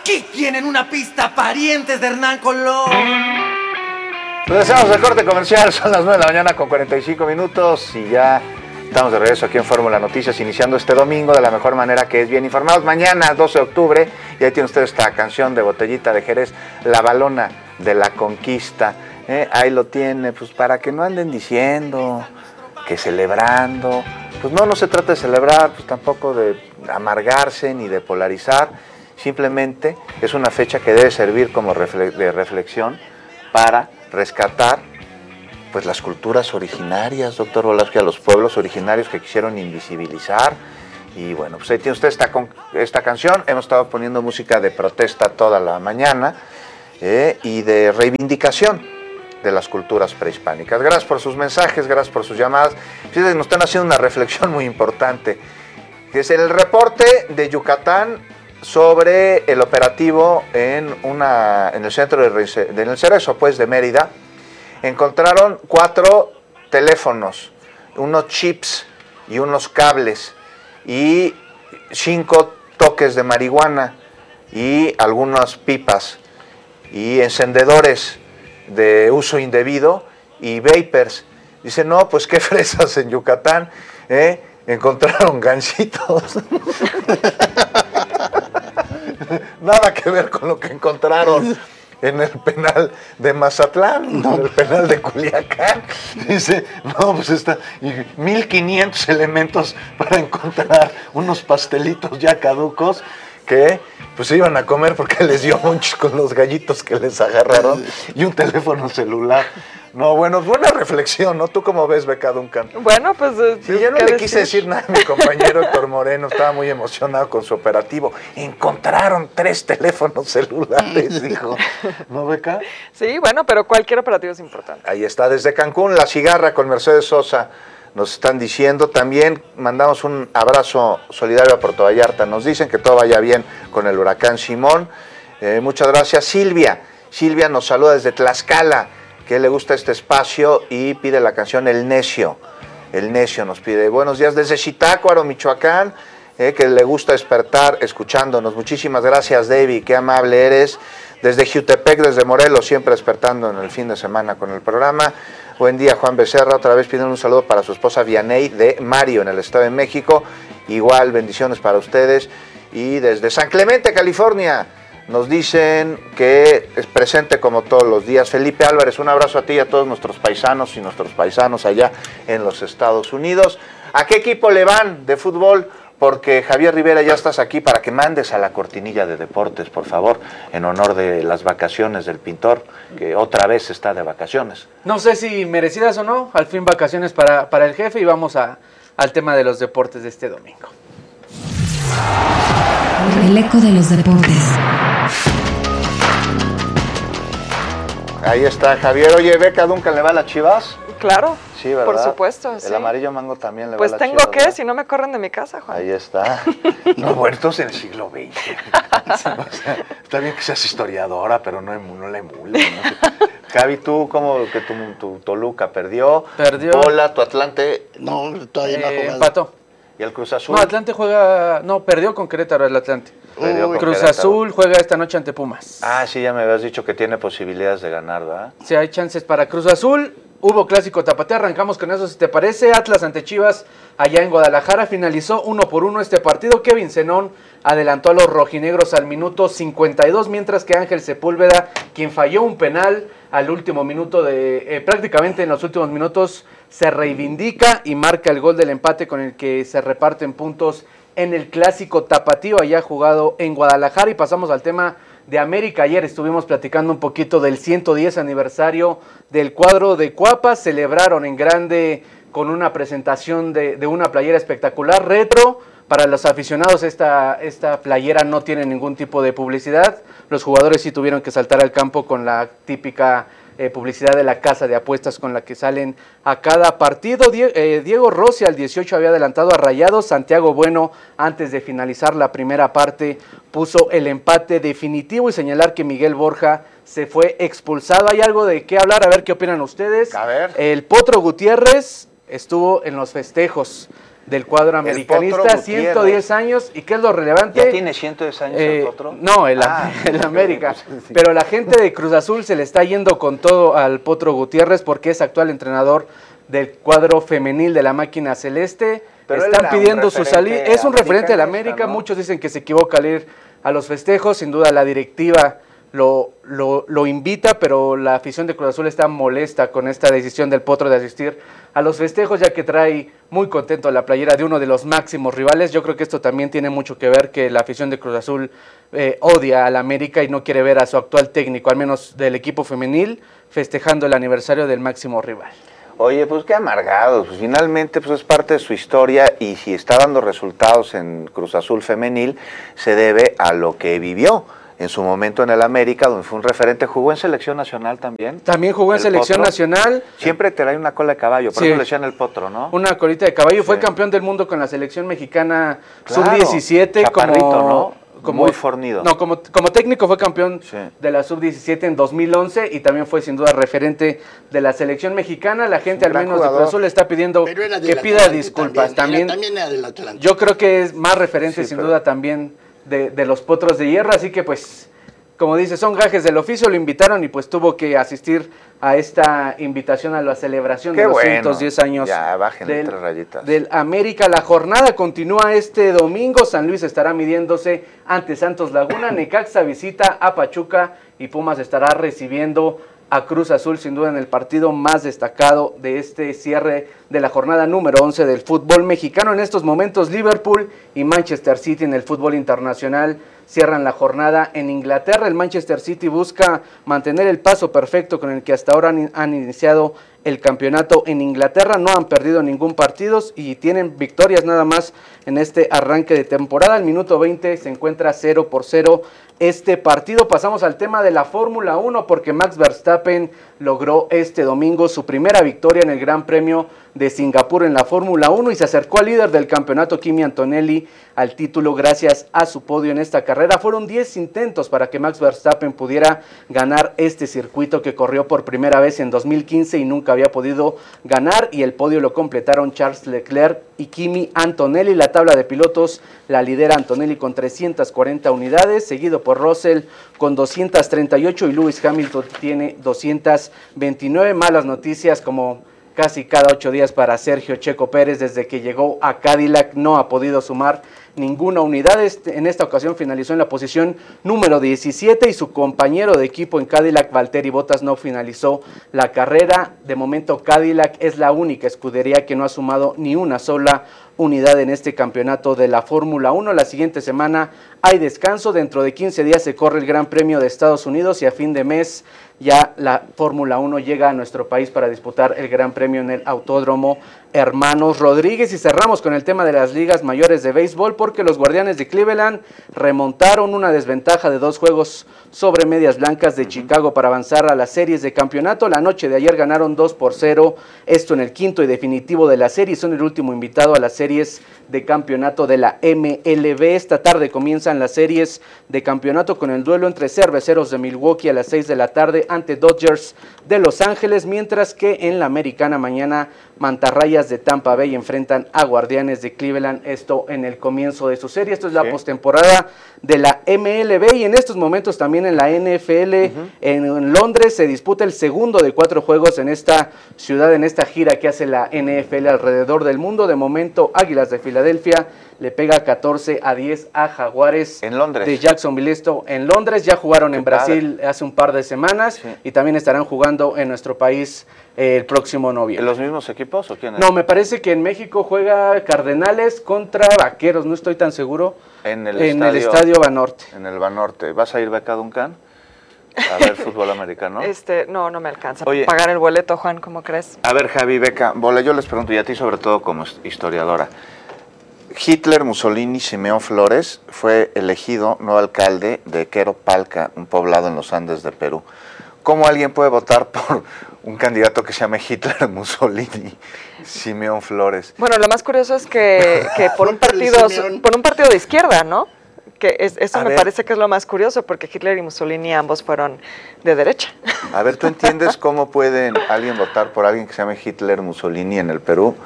Aquí tienen una pista, parientes de Hernán Colón. Regresamos al corte comercial, son las 9 de la mañana con 45 minutos y ya estamos de regreso aquí en Fórmula Noticias, iniciando este domingo de la mejor manera, que es bien informados. Mañana, 12 de octubre, y ahí tiene usted esta canción de Botellita de Jerez, La Balona de la Conquista. Ahí lo tiene, pues para que no anden diciendo que celebrando. Pues no se trata de celebrar, pues tampoco de amargarse ni de polarizar. Simplemente es una fecha que debe servir como de reflexión para rescatar pues las culturas originarias, doctor Volásquez, a los pueblos originarios que quisieron invisibilizar. Y bueno, pues ahí tiene usted esta canción. Hemos estado poniendo música de protesta toda la mañana y de reivindicación de las culturas prehispánicas. Gracias por sus mensajes, gracias por sus llamadas. Fíjense, nos están haciendo una reflexión muy importante, que es el reporte de Yucatán sobre el operativo en el centro del Cerezo, pues, de Mérida. Encontraron 4 teléfonos, unos chips y unos cables y 5 toques de marihuana y algunas pipas y encendedores de uso indebido y vapers. Dice, no, pues qué fresas en Yucatán, encontraron gansitos. Nada que ver con lo que encontraron en el penal de Mazatlán, en el penal de Culiacán. Dice, no, pues está 1,500 elementos para encontrar unos pastelitos ya caducos que pues se iban a comer porque les dio muchos con los gallitos que les agarraron y un teléfono celular. No, bueno, buena reflexión, ¿no? ¿Tú cómo ves, Beca Duncan? Bueno, pues... Sí, yo no le quise decir nada a mi compañero Héctor Moreno, estaba muy emocionado con su operativo. Encontraron 3 teléfonos celulares, dijo. ¿No, Beca? Sí, bueno, pero cualquier operativo es importante. Ahí está, desde Cancún, La Cigarra con Mercedes Sosa, nos están diciendo. También mandamos un abrazo solidario a Puerto Vallarta. Nos dicen que todo vaya bien con el huracán Simón. Muchas gracias. Silvia nos saluda desde Tlaxcala, que le gusta este espacio y pide la canción El Necio. El Necio nos pide. Buenos días desde Zitácuaro, Michoacán, que le gusta despertar escuchándonos. Muchísimas gracias, Debbie, qué amable eres. Desde Jutepec, desde Morelos, siempre despertando en el fin de semana con el programa. Buen día, Juan Becerra, otra vez pidiendo un saludo para su esposa Vianey de Mario, en el Estado de México. Igual, bendiciones para ustedes. Y desde San Clemente, California, nos dicen que es presente como todos los días. Felipe Álvarez, un abrazo a ti y a todos nuestros paisanos y nuestros paisanos allá en los Estados Unidos. ¿A qué equipo le van de fútbol? Porque Javier Rivera, ya estás aquí para que mandes a la cortinilla de deportes, por favor, en honor de las vacaciones del pintor, que otra vez está de vacaciones. No sé si merecidas o no, al fin vacaciones para el jefe, y vamos al tema de los deportes de este domingo. El eco de los deportes. Ahí está Javier. Oye, Beca Duncan, ¿le va a las Chivas? Claro, sí, ¿verdad? Por supuesto, el sí. amarillo mango también le pues va a las Chivas. Pues tengo que, ¿verdad? si no me corren de mi casa, Juan. Ahí está. No, bueno, entonces en el siglo XX. O sea, está bien que seas historiadora, pero no la emules, ¿no? Javi, tú, ¿cómo que tu Toluca perdió? Pola, tu Atlante. No, todavía no ha jugado. Empató. ¿Y el Cruz Azul? No, Atlante perdió con Querétaro el Atlante. Cruz Azul juega esta noche ante Pumas. Ah, sí, ya me habías dicho que tiene posibilidades de ganar, ¿verdad? Sí, hay chances para Cruz Azul. Hubo clásico tapatío, arrancamos con eso si te parece. Atlas ante Chivas allá en Guadalajara, finalizó 1-1 este partido. Kevin Zenón adelantó a los rojinegros al minuto 52, mientras que Ángel Sepúlveda, quien falló un penal al último minuto prácticamente en los últimos minutos, se reivindica y marca el gol del empate con el que se reparten puntos en el clásico tapatío allá jugado en Guadalajara. Y pasamos al tema de América. Ayer estuvimos platicando un poquito del 110 aniversario del cuadro de Cuapa. Celebraron en grande con una presentación de una playera espectacular, retro. Para los aficionados esta playera no tiene ningún tipo de publicidad. Los jugadores sí tuvieron que saltar al campo con la típica publicidad de la casa de apuestas con la que salen a cada partido. Diego Rossi al 18 había adelantado a Rayados. Santiago Bueno, antes de finalizar la primera parte, puso el empate definitivo, y señalar que Miguel Borja se fue expulsado. Hay algo de qué hablar, a ver qué opinan ustedes. A ver. El Potro Gutiérrez estuvo en los festejos. del cuadro El americanista, Potro 110 Gutiérrez. años. ¿Y qué es lo relevante? ¿Ya tiene 110 años el Potro? No, el América. Sí. Pero la gente de Cruz Azul se le está yendo con todo al Potro Gutiérrez porque es actual entrenador del cuadro femenil de la máquina celeste. Pero él Están era un pidiendo su salida. referente Es un referente de la América. americanista, ¿no? Muchos dicen que se equivoca al ir a los festejos. Sin duda la directiva lo invita, pero la afición de Cruz Azul está molesta con esta decisión del Potro de asistir a los festejos, ya que trae muy contento la playera de uno de los máximos rivales. Yo creo que esto también tiene mucho que ver que la afición de Cruz Azul odia al América y no quiere ver a su actual técnico, al menos del equipo femenil, festejando el aniversario del máximo rival. Oye, pues qué amargados, pues finalmente pues es parte de su historia y si está dando resultados en Cruz Azul femenil se debe a lo que vivió en su momento en el América, donde fue un referente, jugó en selección nacional también. También jugó en ¿El selección Potro? nacional. Siempre te trae una cola de caballo, por Sí. eso le decían el Potro, ¿no? Una colita de caballo, fue Sí. campeón del mundo con la selección mexicana Claro, sub-17 chaparrito, como, ¿no? como Muy fornido. No, como técnico fue campeón Sí. de la sub-17 en 2011 y también fue sin duda referente de la selección mexicana. La gente un al gran menos de jugador. Cruz Azul le está pidiendo Pero era del que pida Atlante disculpas. También También era del Atlante. yo creo que es más referente Sí, sin pero- duda también de los Potros de Hierro, así que pues como dice, son gajes del oficio, lo invitaron y pues tuvo que asistir a esta invitación a la celebración Qué de los bueno. 110 años Ya, bájenle 3 rayitas. del América. La jornada continúa este domingo. San Luis estará midiéndose ante Santos Laguna, Necaxa visita a Pachuca y Pumas estará recibiendo a Cruz Azul, sin duda en el partido más destacado de este cierre de la jornada número 11 del fútbol mexicano. En estos momentos Liverpool y Manchester City en el fútbol internacional cierran la jornada en Inglaterra. El Manchester City busca mantener el paso perfecto con el que hasta ahora han iniciado el campeonato en Inglaterra. No han perdido ningún partido y tienen victorias nada más en este arranque de temporada. Al minuto 20 se encuentra 0-0 este partido. Pasamos al tema de la Fórmula 1 porque Max Verstappen logró este domingo su primera victoria en el Gran Premio de Singapur en la Fórmula 1 y se acercó al líder del campeonato, Kimi Antonelli, al título gracias a su podio en esta carrera. Fueron 10 intentos para que Max Verstappen pudiera ganar este circuito que corrió por primera vez en 2015 y nunca había podido ganar, y el podio lo completaron Charles Leclerc y Kimi Antonelli. La tabla de pilotos la lidera Antonelli con 340 unidades, seguido por Russell con 238 y Lewis Hamilton tiene 229. Malas noticias como casi cada 8 días para Sergio Checo Pérez. Desde que llegó a Cadillac no ha podido sumar ninguna unidad. En esta ocasión finalizó en la posición número 17 y su compañero de equipo en Cadillac, Valtteri Bottas, no finalizó la carrera. De momento Cadillac es la única escudería que no ha sumado ni una sola unidad en este campeonato de la Fórmula 1. La siguiente semana hay descanso, dentro de 15 días se corre el Gran Premio de Estados Unidos y a fin de mes ya la Fórmula 1 llega a nuestro país para disputar el Gran Premio en el Autódromo Hermanos Rodríguez. Y cerramos con el tema de las ligas mayores de béisbol porque los Guardianes de Cleveland remontaron una desventaja de 2 juegos sobre Medias Blancas de Chicago para avanzar a las series de campeonato. La noche de ayer ganaron 2-0, esto en el quinto y definitivo de la serie. Son el último invitado a las series de campeonato de la MLB. Esta tarde comienzan las series de campeonato con el duelo entre Cerveceros de Milwaukee a las 6 de la tarde ante Dodgers de Los Ángeles, mientras que en la Americana mañana Mantarrayas de Tampa Bay enfrentan a Guardianes de Cleveland, esto en el comienzo de su serie. Esto es la postemporada de la MLB y en estos momentos también en la NFL. En Londres se disputa el segundo de 4 juegos en esta ciudad, en esta gira que hace la NFL alrededor del mundo. De momento Águilas de Filadelfia le pega 14-10 a Jaguares en Londres de Jacksonville. Esto en Londres, ya jugaron en Brasil hace un par de semanas y también estarán jugando en nuestro país el próximo noviembre. ¿Los mismos equipos o quiénes? No, me parece que en México juega Cardenales contra Vaqueros, no estoy tan seguro. En el estadio Banorte. En el Banorte. ¿Vas a ir, Beca Duncan, a ver fútbol americano? No me alcanza. Oye, pagar el boleto, Juan, ¿cómo crees? A ver, Javi, Beca, Bola, yo les pregunto, y a ti sobre todo como historiadora. Hitler, Mussolini, Simeón Flores fue elegido nuevo alcalde de Queropalca, un poblado en los Andes de Perú. ¿Cómo alguien puede votar por un candidato que se llame Hitler, Mussolini, Simeón Flores? Bueno, lo más curioso es que por un partido de izquierda, ¿no? Eso me parece que es lo más curioso, porque Hitler y Mussolini ambos fueron de derecha. A ver, ¿tú entiendes cómo puede alguien votar por alguien que se llame Hitler, Mussolini en el Perú?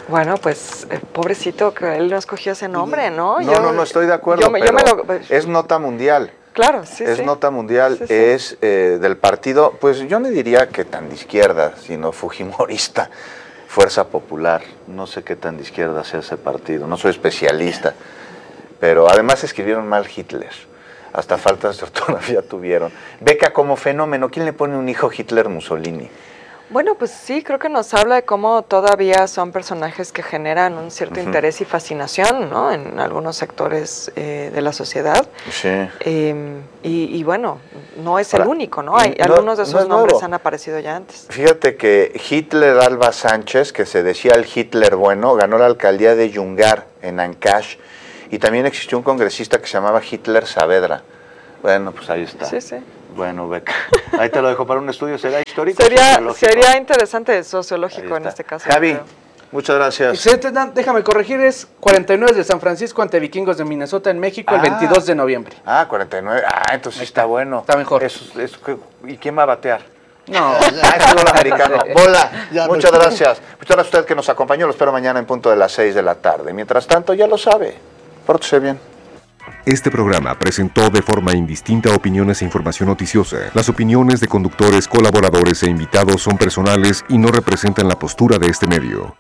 Bueno, pues pobrecito que él no escogió ese nombre, ¿no? No, estoy de acuerdo, es nota mundial. Claro, sí, es sí. nota mundial, Sí, sí. es del partido, pues yo no diría que tan de izquierda, sino fujimorista, Fuerza Popular. No sé qué tan de izquierda sea ese partido, no soy especialista, pero además escribieron mal Hitler, hasta faltas de ortografía tuvieron. Beca como fenómeno, ¿quién le pone un hijo Hitler-Mussolini? Bueno, pues sí, creo que nos habla de cómo todavía son personajes que generan un cierto interés y fascinación, ¿no? En algunos sectores de la sociedad. Sí. Y bueno, no es el Ahora, único, ¿no? Algunos de esos nombres han aparecido ya antes. Fíjate que Hitler Alba Sánchez, que se decía el Hitler bueno, ganó la alcaldía de Yungar, en Ancash, y también existió un congresista que se llamaba Hitler Saavedra. Bueno, pues ahí está. Sí, sí. Bueno, Beca, ahí te lo dejo para un estudio, ¿será histórico? Sería interesante sociológico en este caso. Javi, muchas gracias. Excelente, Dan, déjame corregir, es 49 de San Francisco ante Vikingos de Minnesota en México el 22 de noviembre. 49, entonces está bueno. Está mejor. ¿Y quién va a batear? No, Es fútbol americano. Bola, Ya muchas no. gracias. Muchas gracias a usted que nos acompañó, lo espero mañana en punto de las 6 de la tarde. Mientras tanto, ya lo sabe, pórtese bien. Este programa presentó de forma indistinta opiniones e información noticiosa. Las opiniones de conductores, colaboradores e invitados son personales y no representan la postura de este medio.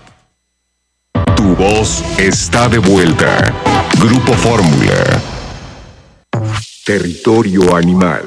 Tu voz está de vuelta. Grupo Fórmula. Territorio Animal.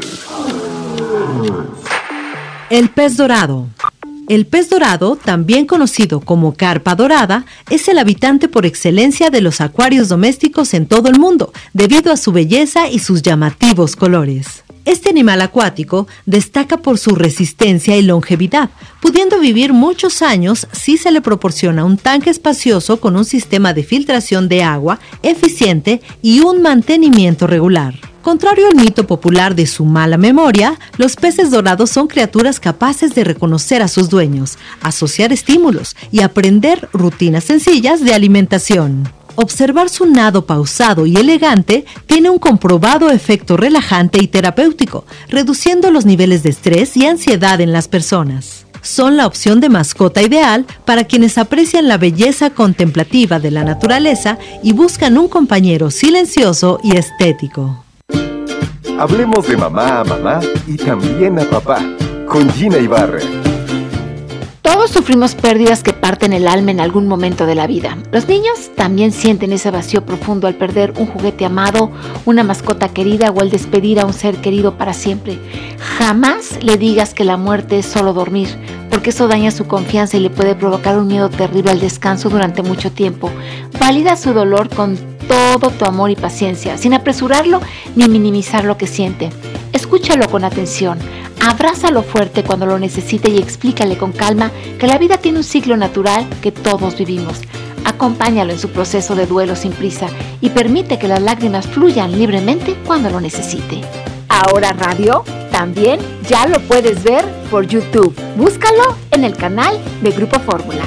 El pez dorado. El pez dorado, también conocido como carpa dorada, es el habitante por excelencia de los acuarios domésticos en todo el mundo, debido a su belleza y sus llamativos colores. Este animal acuático destaca por su resistencia y longevidad, pudiendo vivir muchos años si se le proporciona un tanque espacioso con un sistema de filtración de agua eficiente y un mantenimiento regular. Contrario al mito popular de su mala memoria, los peces dorados son criaturas capaces de reconocer a sus dueños, asociar estímulos y aprender rutinas sencillas de alimentación. Observar su nado pausado y elegante tiene un comprobado efecto relajante y terapéutico, reduciendo los niveles de estrés y ansiedad en las personas. Son la opción de mascota ideal para quienes aprecian la belleza contemplativa de la naturaleza y buscan un compañero silencioso y estético. Hablemos de mamá a mamá y también a papá, con Gina Ibarra. Todos sufrimos pérdidas que parten el alma en algún momento de la vida. Los niños también sienten ese vacío profundo al perder un juguete amado, una mascota querida o al despedir a un ser querido para siempre. Jamás le digas que la muerte es solo dormir, porque eso daña su confianza y le puede provocar un miedo terrible al descanso durante mucho tiempo. Valida su dolor con todo tu amor y paciencia, sin apresurarlo ni minimizar lo que siente. Escúchalo con atención. Abrázalo fuerte cuando lo necesite y explícale con calma que la vida tiene un ciclo natural que todos vivimos. Acompáñalo en su proceso de duelo sin prisa y permite que las lágrimas fluyan libremente cuando lo necesite. Ahora Radio también ya lo puedes ver por YouTube. Búscalo en el canal de Grupo Fórmula.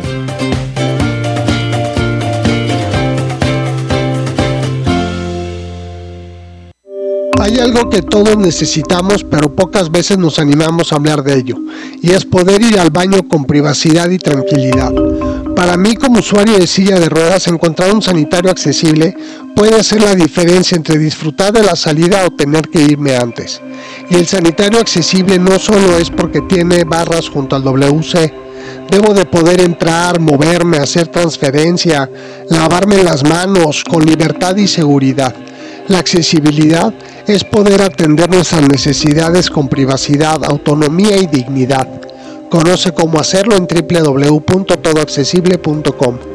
Hay algo que todos necesitamos, pero pocas veces nos animamos a hablar de ello, y es poder ir al baño con privacidad y tranquilidad. Para mí, como usuario de silla de ruedas, encontrar un sanitario accesible puede hacer la diferencia entre disfrutar de la salida o tener que irme antes. Y el sanitario accesible no solo es porque tiene barras junto al WC. Debo de poder entrar, moverme, hacer transferencia, lavarme las manos con libertad y seguridad. La accesibilidad es poder atender nuestras necesidades con privacidad, autonomía y dignidad. Conoce cómo hacerlo en www.todoaccesible.com.